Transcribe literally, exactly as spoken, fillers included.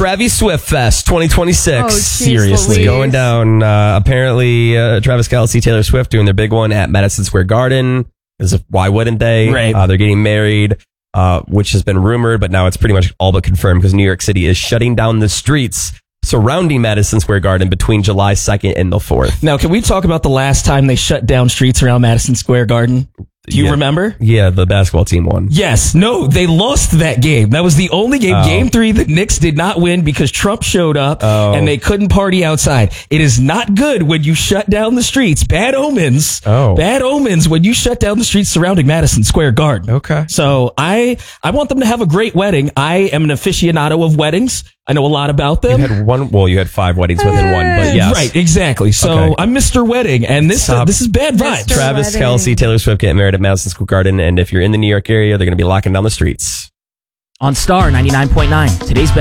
Travis Swift Fest twenty twenty-six. Oh, geez, Seriously. Louise. Going down, uh, apparently, uh, Travis Kelce, Taylor Swift doing their big one at Madison Square Garden. As if, why wouldn't they? Right. Uh, they're getting married, uh, which has been rumored, but now it's pretty much all but confirmed because New York City is shutting down the streets surrounding Madison Square Garden between July second and the fourth. Now, can we talk about the last time they shut down streets around Madison Square Garden? Do you Yeah. remember? Yeah, the basketball team won. Yes. No, they lost that game. That was the only game. Oh. Game three, the Knicks did not win because Trump showed up Oh. and they couldn't party outside. It is not good when you shut down the streets. Bad omens. Oh. Bad omens when you shut down the streets surrounding Madison Square Garden. Okay. So I, I want them to have a great wedding. I am an aficionado of weddings. I know a lot about You them. had one, well, you had five weddings within one, but yes. Right, exactly. So Okay. I'm Mister Wedding, and this uh, Stop. this is bad vibes. Mister Travis Wedding. Kelce, Taylor Swift getting married at Madison Square Garden, and if you're in the New York area, they're going to be locking down the streets. On Star ninety-nine point nine, today's best.